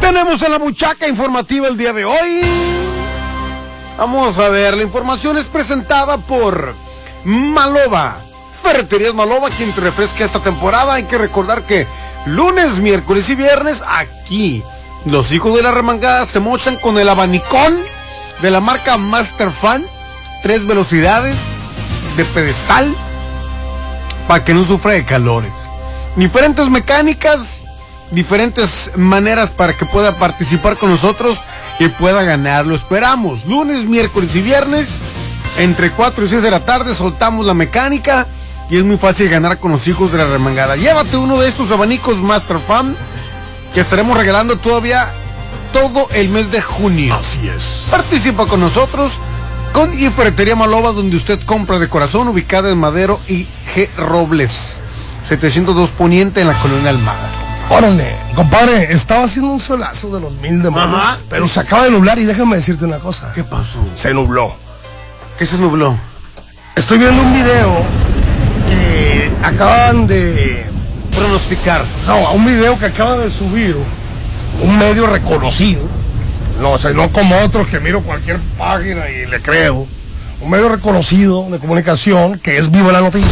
tenemos en la buchaca informativa el día de hoy? Vamos a ver, la información es presentada por Maloba, Ferreterías Maloba, quien te refresca esta temporada. Hay que recordar que lunes, miércoles y viernes, aquí, los hijos de la remangada se mochan con el abanicón de la marca Master Fan, 3 velocidades de pedestal, para que no sufra de calores. Diferentes mecánicas, diferentes maneras para que pueda participar con nosotros y pueda ganar. Lo esperamos lunes, miércoles y viernes entre 4 y 6 de la tarde. Soltamos la mecánica y es muy fácil ganar con los hijos de la remangada. Llévate uno de estos abanicos Master Fan que estaremos regalando todavía todo el mes de junio. Así es. Participa con nosotros con Ferretería Maloba, donde usted compra de corazón, ubicada en Madero y G. Robles 702 Poniente, en la Colonia Almada. Órale, compadre, estaba haciendo un solazo de los 1000 demonios, pero se acaba de nublar y déjame decirte una cosa. ¿Qué pasó? Se nubló. ¿Qué se nubló? Estoy viendo un video que acaban de pronosticar. No, un video que acaba de subir un medio reconocido. No, o sea, no como otros que miro cualquier página y le creo. Un medio reconocido de comunicación que es Viva la Noticia,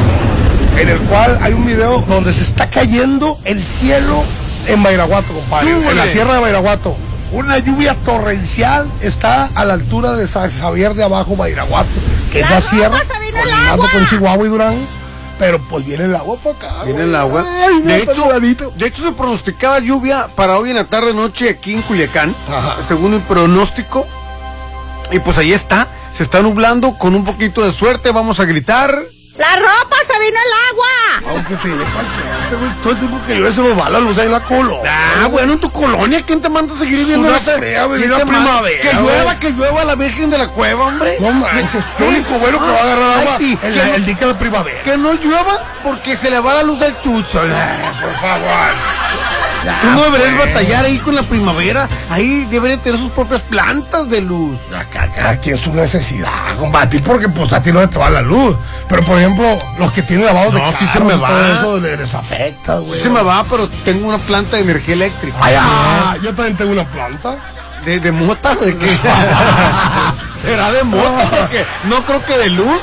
en el cual hay un video donde se está cayendo el cielo en Badiraguato, compadre. En la sierra de Badiraguato. Una lluvia torrencial está a la altura de San Javier de Abajo, Badiraguato, que es la sierra, colindando con Chihuahua y Durango. Pero pues viene el agua para acá. Viene el agua. De hecho se pronosticaba lluvia para hoy en la tarde noche aquí en Culiacán. Ajá. Según el pronóstico. Y pues ahí está. Se está nublando. Con un poquito de suerte vamos a gritar: ¡la ropa! ¡Se vino el agua! Aunque te lleve al frente, todo el tiempo que llueve se nos va la luz ahí en la colonia. Bueno, en tu colonia, ¿quién te manda a seguir viviendo en la fea, la primavera? Que llueva la Virgen de la Cueva, hombre. No manches, lo único bueno que va a agarrar agua el dique de primavera. Que no llueva porque se le va la luz al chucho. Por favor. Tú no deberías batallar ahí con la primavera. Ahí deberían tener sus propias plantas de luz. Cada quien su necesidad, combatir, porque pues a ti no te va la luz. Pero por ejemplo, los que tienen lavado de carros, sí se me va. todo eso les afecta, güey. Sí se me va, pero tengo una planta de energía eléctrica. Yo también tengo una planta. ¿De mota? ¿De qué? ¿Será de mota? Porque no creo que de luz.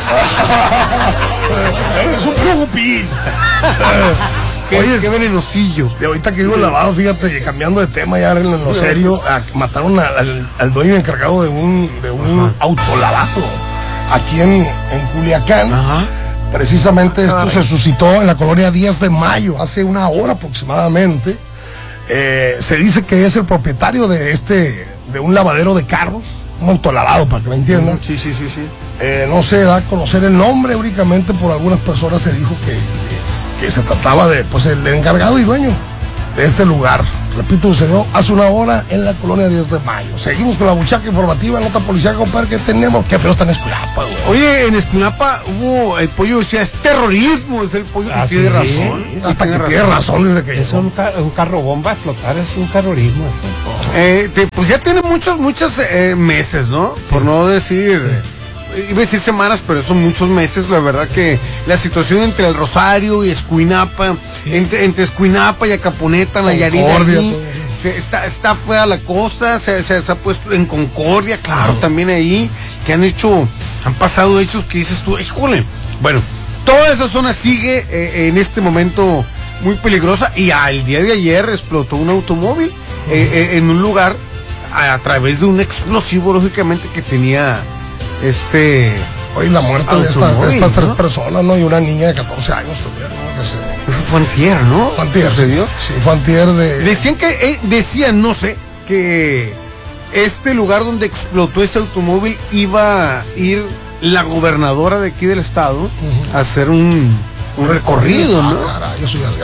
Es un preocupín. Oye, qué venenosillo. De ahorita que digo lavado, fíjate, cambiando de tema ya en lo serio, mataron al dueño encargado de un autolavado aquí en Culiacán. Ajá. Precisamente esto se suscitó en la colonia 10 de Mayo, hace una hora aproximadamente. Se dice que es el propietario de un lavadero de carros, un autolavado, para que me entiendan. Sí. No se da a conocer el nombre, únicamente por algunas personas se dijo que se trataba de, pues, el encargado y dueño de este lugar. Repito, sucedió hace una hora en la colonia 10 de Mayo. Seguimos con la buchaca informativa, nota policial, compadre, que tenemos. Qué feo está en Escuinapa, güey. Oye, en Escuinapa hubo, el pollo decía, es terrorismo, es el pollo, y tiene razón. Hasta que tiene razón desde que... Es un carro bomba a explotar, es un terrorismo eso. Pues ya tiene muchos meses, ¿no? Por no decir... Iba a decir semanas, pero son muchos meses. La verdad que la situación entre el Rosario y Escuinapa, entre Escuinapa y Acaponeta, Nayarit, está fea la cosa, se ha puesto en Concordia, claro, también ahí, que han pasado hechos que dices tú, híjole. Bueno, toda esa zona sigue en este momento muy peligrosa, y el día de ayer explotó un automóvil en un lugar a través de un explosivo, lógicamente, que tenía Oye, la muerte de estas 3 personas, ¿no? Y una niña de 14 años también, ¿no? Eso fue antier, ¿no? Fue antier, ¿se dio? Sí, fue antier de... Decían, no sé, que este lugar donde explotó este automóvil iba a ir la gobernadora de aquí del estado a hacer un recorrido, ¿no? Caray, eso ya es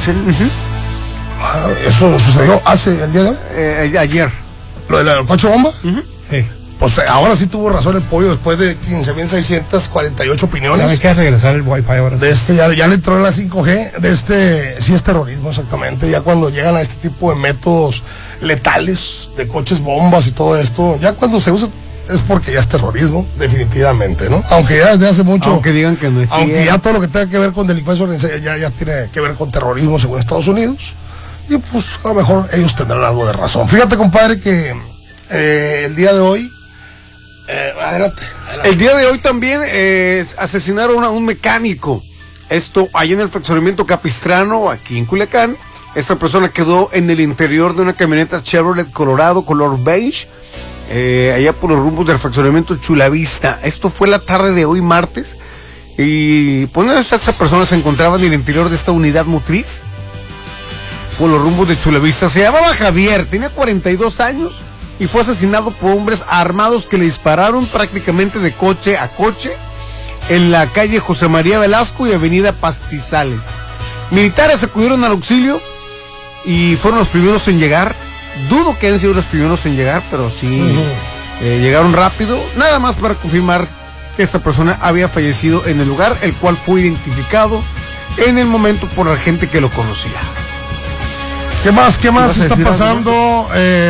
grave. Eso sucedió el día de hoy. Ayer. ¿Lo del coche bomba? Sí. Pues ahora sí tuvo razón el pollo después de 15.648 opiniones. Hay que regresar el wifi ahora. Ya le entró en la 5G. Sí es terrorismo, exactamente. Ya cuando llegan a este tipo de métodos letales, de coches bombas y todo esto, ya cuando se usa es porque ya es terrorismo, definitivamente, ¿no? Aunque ya desde hace mucho... Aunque digan que no es. Aunque ya todo lo que tenga que ver con delincuencia organizada ya tiene que ver con terrorismo según Estados Unidos. Y pues a lo mejor ellos tendrán algo de razón. Fíjate, compadre, que el día de hoy, adelante. El día de hoy también asesinaron a un mecánico. Esto allá en el fraccionamiento Capistrano, aquí en Culiacán. Esta persona quedó en el interior de una camioneta Chevrolet Colorado color beige, allá por los rumbos del fraccionamiento Chulavista. Esto fue la tarde de hoy, martes. Y pues esta persona se encontraba en el interior de esta unidad motriz por los rumbos de Chulavista. Se llamaba Javier, tenía 42 años y fue asesinado por hombres armados que le dispararon prácticamente de coche a coche en la calle José María Velasco y avenida Pastizales. Militares acudieron al auxilio y fueron los primeros en llegar. Dudo que hayan sido los primeros en llegar, pero sí llegaron rápido, nada más para confirmar que esta persona había fallecido en el lugar, el cual fue identificado en el momento por la gente que lo conocía. ¿Qué más está pasando?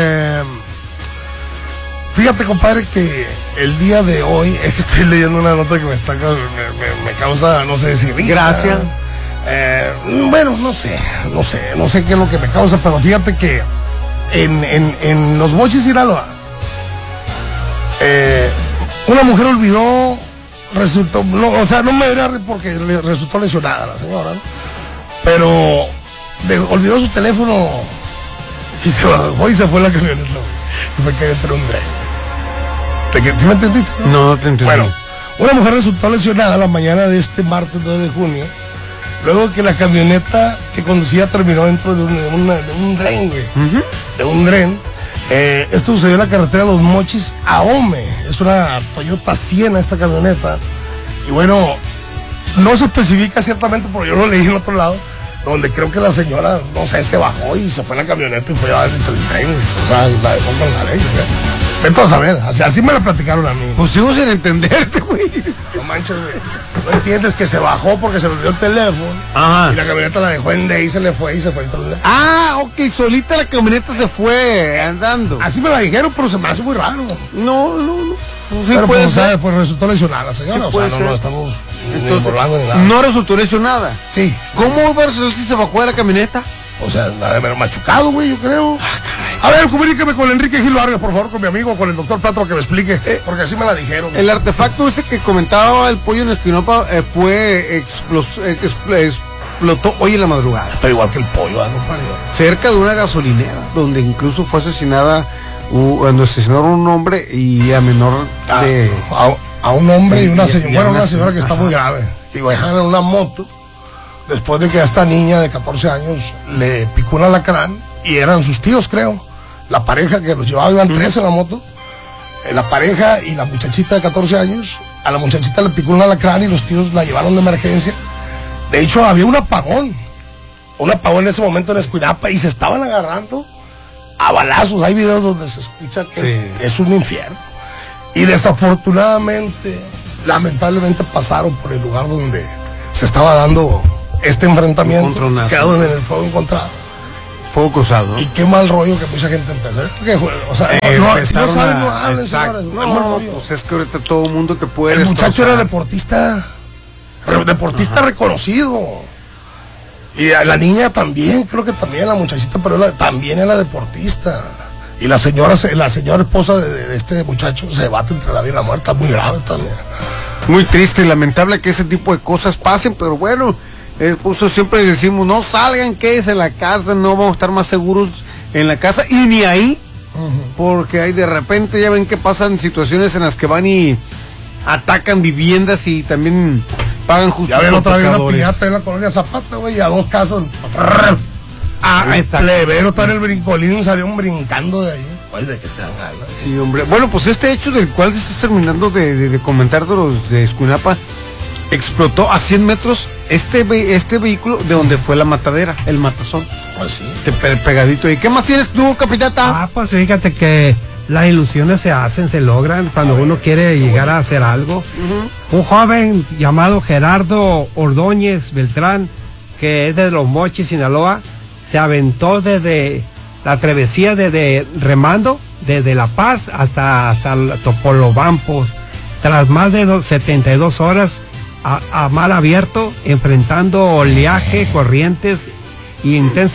Fíjate, compadre, que el día de hoy, es que estoy leyendo una nota que me causa, no sé si risa. Gracias. Bueno, no sé qué es lo que me causa, pero fíjate que en Los Mochis, Sinaloa, una mujer olvidó, no me verá porque le resultó lesionada la señora, ¿no? Pero olvidó su teléfono y se bajó y se fue la camioneta, y fue que entró un tren. ¿Sí me entendiste? No te entendí. Bueno, una mujer resultó lesionada la mañana de este martes 2 de junio, luego que la camioneta que conducía terminó dentro de un dren, güey. De un dren. Esto sucedió en la carretera Los Mochis a Ome. Es una Toyota Siena esta camioneta. Y bueno, no se especifica ciertamente, porque yo lo leí en otro lado, donde creo que la señora, no sé, se bajó y se fue a la camioneta y fue a dentro del tren. O sea, la dejó con la ley. Vete a saber, así me la platicaron a mí. Pues sigo sin entenderte, güey. No manches, güey. No entiendes que se bajó porque se le olvidó el teléfono. Ajá. Y la camioneta la dejó en D y se le fue y se fue dentro del... Ok, solita la camioneta se fue andando. Así me la dijeron, pero se me hace muy raro. No. Sí, pero puede pues, ser. Pues resultó lesionada la señora, Sí, o sea, no estamos ni burlando ni nada. No resultó lesionada. Sí. ¿Cómo iba a resolver si se bajó de la camioneta? O sea, la de haber machucado, güey, yo creo. A ver, comuníqueme con Enrique Gil Vargas, por favor, con mi amigo, con el doctor Platro, que me explique, porque así me la dijeron. El artefacto ese que comentaba el pollo en Espinopa explotó hoy en la madrugada. Está igual que el pollo, compadre. Cerca de una gasolinera, donde incluso fue asesinada, cuando asesinaron a un hombre y a menor de... A un hombre y una señora, bueno, una señora que está muy grave. Digo, dejan en una moto, después de que a esta niña de 14 años le picó un alacrán, y eran sus tíos, creo. La pareja que los llevaba, iban 3 en la moto. La pareja y la muchachita de 14 años. A la muchachita le picó un alacrán y los tíos la llevaron de emergencia. De hecho, había un apagón en ese momento en Escuinapa y se estaban agarrando a balazos. Hay videos donde se escucha que es un infierno. Y desafortunadamente, lamentablemente pasaron por el lugar donde se estaba dando este enfrentamiento. Quedaron en el fuego encontrado. Fuego cruzado. Y qué mal rollo que mucha gente empezó. O sea, no saben, no hablen, señores. No, pues es que ahorita todo el mundo te puede... El muchacho era deportista reconocido. Y la niña también, creo que también, la muchachita, pero también era deportista. Y la señora esposa de este muchacho se debate entre la vida y la muerte, muy grave también. Muy triste y lamentable que ese tipo de cosas pasen, pero bueno... Pues siempre decimos, no salgan, quédense en la casa, no vamos a estar más seguros en la casa y ni ahí, porque ahí de repente ya ven que pasan situaciones en las que van y atacan viviendas y también pagan justicia. Ya ven otra vez una piñata en la colonia Zapata, güey, a 2 casas. Plebero está en el brincolín, salieron brincando de ahí. Pues de que te dan ganas. Sí, hombre. Bueno, pues este hecho del cual te estás terminando de comentar de los de Escuinapa, explotó a 100 metros este vehículo de donde fue la matadera, el matazón. Así. Pegadito. ¿Y qué más tienes tú, capitata? Pues fíjate que las ilusiones se hacen, se logran cuando uno quiere llegar a hacer algo. Un joven llamado Gerardo Ordóñez Beltrán, que es de Los Mochis, Sinaloa, se aventó desde la travesía desde remando, desde La Paz hasta Topolobampo, tras más de 72 horas a mar abierto, enfrentando oleaje, corrientes y intensos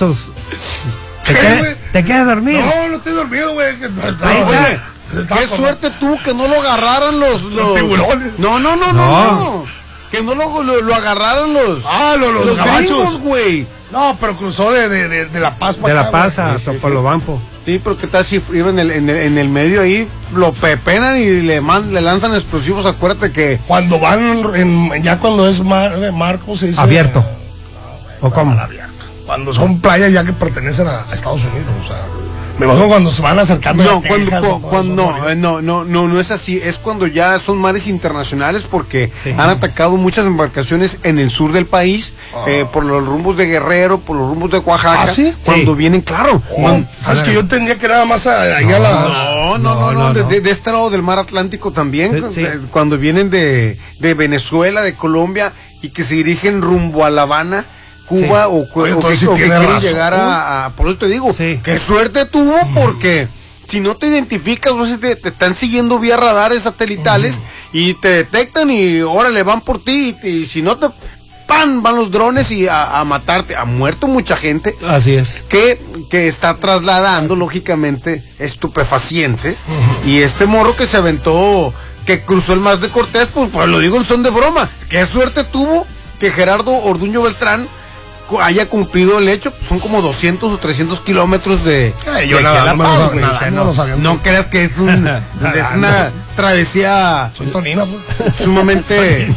¿Te quedas dormido? No estoy dormido, güey. Qué suerte tú que no lo agarraran los tiburones. No. Que no lo agarraran los gabachos, gringos, güey. No, pero cruzó de La Paz para acá. De La Paz a Topolobampo. Sí, pero qué tal si iba en el medio ahí, lo pepenan y le lanzan explosivos. Acuérdate que cuando van ya cuando es Marcos se dice abierto. ¿O cómo? Cuando son playas ya que pertenecen a Estados Unidos, o sea, me imagino cuando se van acercando a Texas, no es así, es cuando ya son mares internacionales porque han atacado muchas embarcaciones en el sur del país, por los rumbos de Guerrero, por los rumbos de Oaxaca. ¿Ah, sí? Cuando vienen, claro. ¿Sabes que yo entendía que era más allá de este lado del mar Atlántico también, cuando vienen de Venezuela, de Colombia y que se dirigen rumbo a La Habana, Cuba, o que quieren llegar a por eso te digo, qué suerte tuvo, porque si no te identificas, te están siguiendo vía radares satelitales y te detectan y órale, van por ti, y si no van los drones y a matarte. Ha muerto mucha gente. Así es. Que está trasladando, lógicamente, estupefacientes, y este morro que se aventó, que cruzó el Mar de Cortés, pues lo digo en son de broma, qué suerte tuvo que Gerardo Orduño Beltrán haya cumplido el hecho. Son como 200 o 300 kilómetros de La Paz, no creas que es una travesía sumamente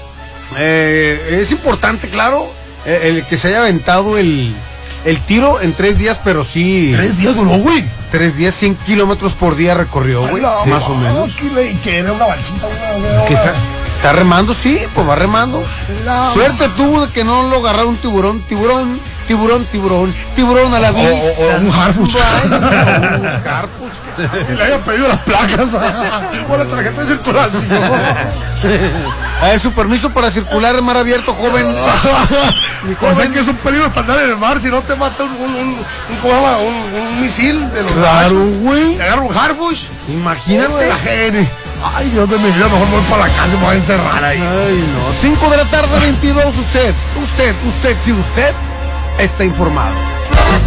es importante, claro, el que se haya aventado el tiro en 3 días, pero sí. 3 días duró, güey. 3 días, 100 kilómetros por día recorrió, güey, más o menos. Y que era una balsita, Está remando, sí, pues va remando. Suerte tuvo de que no lo agarrara un tiburón a la vista. O un harfuch. Y le hayan pedido las placas o la tarjeta de circulación. A ver, su permiso para circular en mar abierto, joven. O sea que es un peligro estar en el mar, si no te mata un misil de los. Claro, güey. Te agarra un harfuch. Imagínate. La gente. Ay, Dios de mi vida, mejor me voy para la casa y me voy a encerrar ahí. Ay, no. 5 de la tarde, 22, usted está informado.